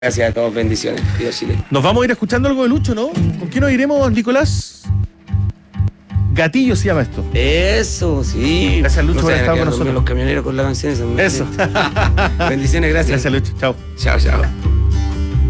Gracias a todos, bendiciones, Dios Chile. Nos vamos a ir escuchando algo de Lucho, ¿no? ¿Con qué nos iremos, Nicolás? Gatillo se llama esto. Eso, sí. Gracias, Lucho, por haber estar con nosotros. Los camioneros con la canción esa. Eso. Bendiciones, gracias. Gracias, Lucho. Chao. Chao, chao.